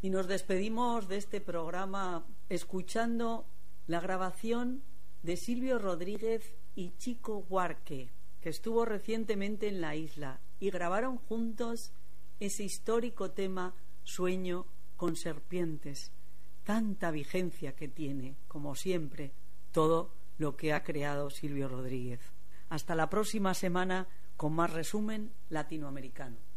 Y nos despedimos de este programa escuchando la grabación de Silvio Rodríguez y Chico Buarque, que estuvo recientemente en la isla, y grabaron juntos ese histórico tema Sueño con serpientes. Tanta vigencia que tiene, como siempre, todo lo que ha creado Silvio Rodríguez. Hasta la próxima semana con más resumen latinoamericano.